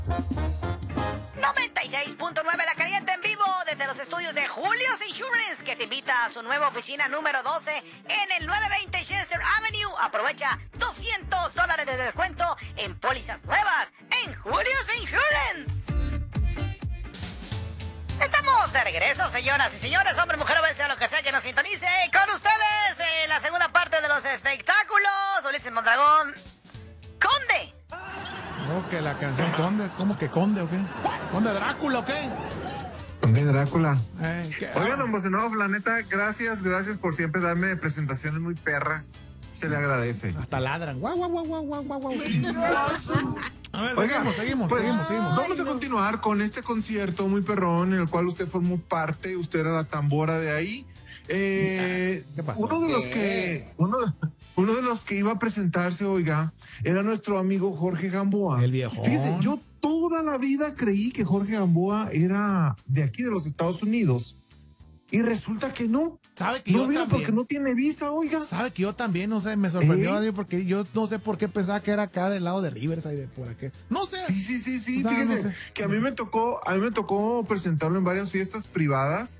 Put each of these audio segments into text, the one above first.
96.9 La Caliente en vivo desde los estudios de Julio's Insurance, que te invita a su nueva oficina número 12 en el 920 Chester Avenue. Aprovecha $200 de descuento en pólizas nuevas en Julio's Insurance. Estamos de regreso, señoras y señores, hombre, mujer, o sea lo que sea que nos sintonice. Con ustedes, la segunda parte de los espectáculos. Ulises Mondragón, Conde. ¿Cómo que la canción Conde? ¿Cómo que Conde o qué? ¿Conde Drácula o qué? Conde Drácula. ¿Qué? Oigan, don Bocenov, la neta, gracias por siempre darme presentaciones muy perras. Se le agradece. Hasta ladran. Guau, guau, guau, guau, guau, guau. A ver, Oiga, seguimos. Vamos a continuar con este concierto muy perrón en el cual usted formó parte, usted era la tambora de ahí. ¿Qué pasó? Uno de los que iba a presentarse, oiga, era nuestro amigo Jorge Gamboa. El viejón. Fíjese, yo toda la vida creí que Jorge Gamboa era de aquí, de los Estados Unidos. Y resulta que no. ¿Sabe que no yo vino también? porque no tiene visa, oiga. ¿Sabe que yo también? No sé, me sorprendió porque yo no sé por qué pensaba que era acá del lado de Riverside, por aquí. No sé. Sí. O sea, Fíjese no sé. que a mí me tocó presentarlo en varias fiestas privadas.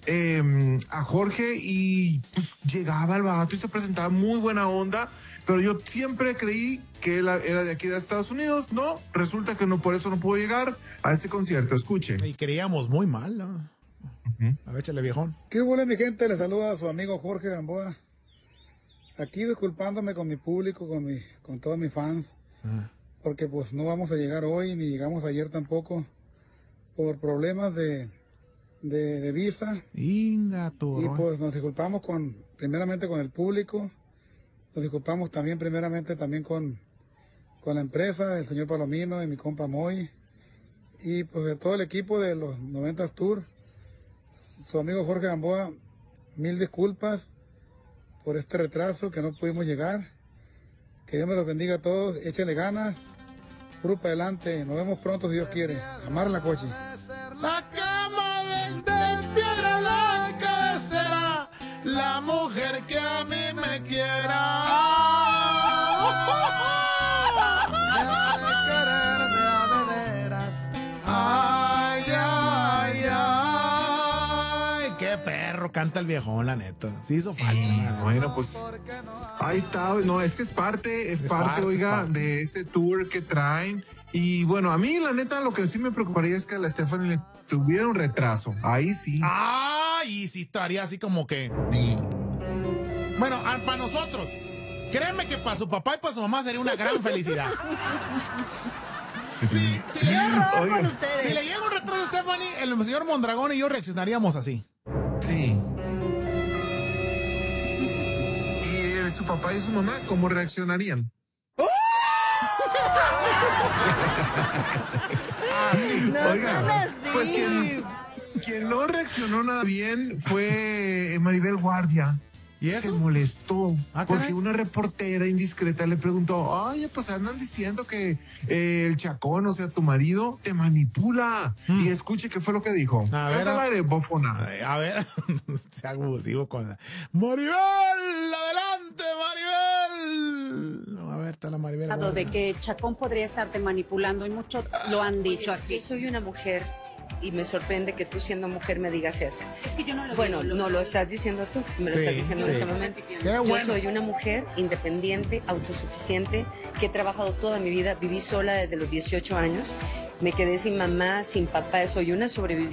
A Jorge, y pues llegaba el vato y se presentaba muy buena onda, pero yo siempre creí que él era de aquí de Estados Unidos. No, resulta que no, por eso no pudo llegar a este concierto. Escuche. Y creíamos muy mal, ¿no? A ver, échale, viejón. ¿Qué hubo, mi gente? Les saluda a su amigo Jorge Gamboa. Aquí disculpándome con mi público, con todos mis fans, porque pues no vamos a llegar hoy, ni llegamos ayer tampoco, por problemas de visa. Inga, tu Y rollo. pues nos disculpamos primeramente con el público, nos disculpamos también primeramente con la empresa, el señor Palomino y mi compa Moy, y pues de todo el equipo de los 90 Tour. Su amigo Jorge Gamboa, mil disculpas por este retraso que no pudimos llegar. Que Dios me los bendiga a todos, échenle ganas, puro para adelante, nos vemos pronto si Dios quiere. Amar la coche. La cama de piedra, la cabecera, la mujer que a mí me quiera. Ha de quererme a de veras. Ay, ay, ay. Qué perro canta el viejón, la neta. Sí hizo falta. Bueno, pues ahí está. No, es que es parte, oiga, de este tour que traen. Y bueno, a mí la neta lo que sí me preocuparía es que a la Stephanie le tuviera un retraso. Ahí sí. Ay, sí estaría así como que. Bueno, para nosotros, créeme que para su papá y para su mamá sería una gran felicidad. Si le llega un retraso a Stephanie, el señor Mondragón y yo reaccionaríamos así. Sí. ¿Y su papá y su mamá cómo reaccionarían? Oiga, pues quien no reaccionó nada bien fue Maribel Guardia. ¿Y eso? Se molestó porque caray. una reportera indiscreta le preguntó: oye, pues andan diciendo que el Chacón, o sea, tu marido, te manipula. Y escuche qué fue lo que dijo. A ver, Es al aire, bofona. A ver, se abusivo con la... ¡Maribel! ¡Adelante, Maribel! No, a ver, está la Maribel. De que Chacón podría estarte manipulando y muchos lo han dicho aquí. Yo soy una mujer y me sorprende que tú siendo mujer me digas eso. Es que yo no lo Bueno, digo, no lo estás diciendo tú, me lo Sí, estás diciendo sí. en ese momento. Qué Yo bueno. soy una mujer independiente, autosuficiente, que he trabajado toda mi vida, viví sola desde los 18 años, me quedé sin mamá, sin papá, soy una sobreviviente.